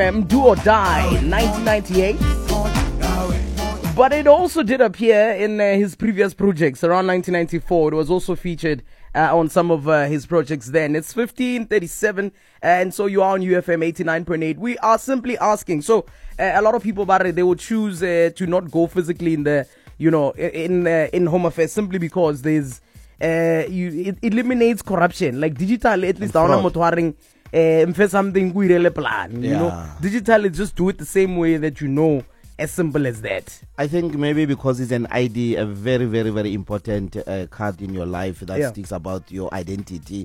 Do or Die, 1998. But it also did appear in his previous projects around 1994. It was also featured on some of his projects then. It's 15:37, and so you are on UFM 89.8. We are simply asking. So a lot of people, they will choose to not go physically in the, in Home Affairs simply because there's it eliminates corruption. Like digital, at least something plan. Digital is just do it the same way that as simple as that. I think maybe because it's an ID, a very, very, very important card in your life that speaks about your identity.